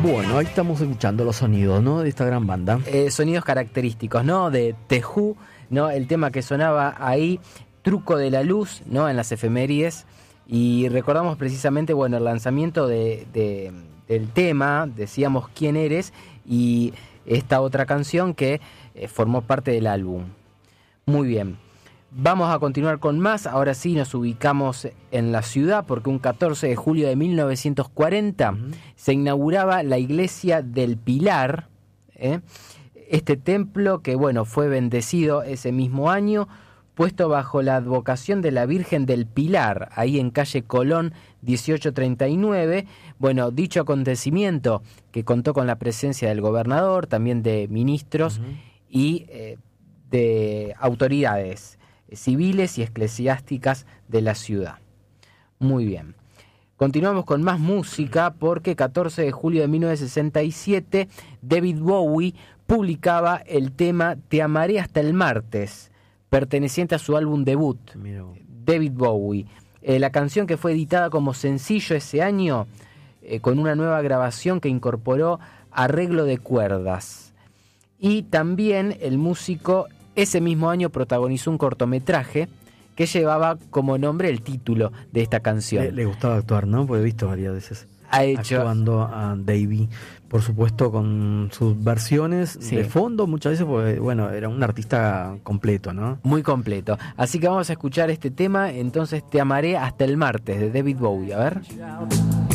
Bueno, ahí estamos escuchando los sonidos, ¿no? De esta gran banda. Sonidos característicos, ¿no? De The Who, ¿no? El tema que sonaba ahí, Truco de la Luz, ¿no? En las efemérides. Y recordamos precisamente, bueno, el lanzamiento del tema, decíamos ¿Quién eres? Y esta otra canción que formó parte del álbum. Muy bien. Vamos a continuar con más. Ahora sí nos ubicamos en la ciudad porque un 14 de julio de 1940 se inauguraba la iglesia del Pilar. Este templo que, bueno, fue bendecido ese mismo año, puesto bajo la advocación de la Virgen del Pilar, ahí en calle Colón 1839. Bueno, dicho acontecimiento que contó con la presencia del gobernador, también de ministros y de autoridades civiles y eclesiásticas de la ciudad. Muy bien. Continuamos con más música porque 14 de julio de 1967 David Bowie publicaba el tema Te amaré hasta el martes, perteneciente a su álbum debut, David Bowie. La canción que fue editada como sencillo ese año con una nueva grabación que incorporó arreglo de cuerdas. Y también el músico ese mismo año protagonizó un cortometraje que llevaba como nombre el título de esta canción. Le gustaba actuar, ¿no? Porque he visto varias veces actuando a Davey, por supuesto con sus versiones de fondo muchas veces, porque bueno, era un artista completo, ¿no? Muy completo. Así que vamos a escuchar este tema, entonces Te amaré hasta el martes, de David Bowie. A ver.